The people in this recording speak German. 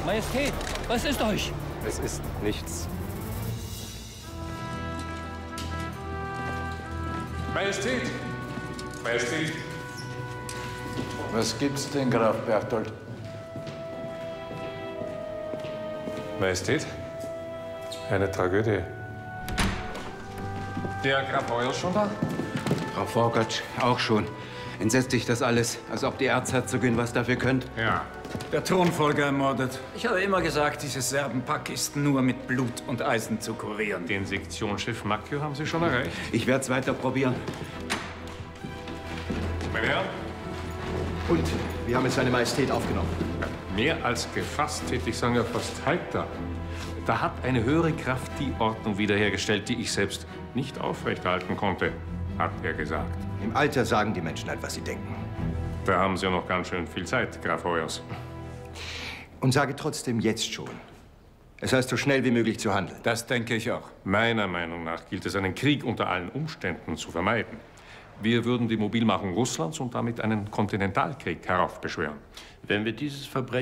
Majestät, was ist euch? Es ist nichts. Majestät! Majestät! Was gibt's denn, Graf Berthold? Majestät? Eine Tragödie. Der Graf Hoyers schon da? Frau Forgatsch auch schon. Entsetzt dich das alles, als ob die Erzherzogin was dafür könnt? Ja. Der Thronfolger ermordet. Ich habe immer gesagt, dieses Serbenpack ist nur mit Blut und Eisen zu kurieren. Den Sektionschef Macchio haben Sie schon erreicht? Ich werde es weiter probieren. Meine Herren? Und wir haben es seine Majestät aufgenommen. Mehr als gefasst, hätte ich sagen, ja fast heiter. Da hat eine höhere Kraft die Ordnung wiederhergestellt, die ich selbst nicht aufrechterhalten konnte, hat er gesagt. Im Alter sagen die Menschen halt, was sie denken. Da haben Sie ja noch ganz schön viel Zeit, Graf Hoyers. Und sage trotzdem jetzt schon. Es heißt, so schnell wie möglich zu handeln. Das denke ich auch. Meiner Meinung nach gilt es, einen Krieg unter allen Umständen zu vermeiden. Wir würden die Mobilmachung Russlands und damit einen Kontinentalkrieg heraufbeschwören. Wenn wir dieses Verbrechen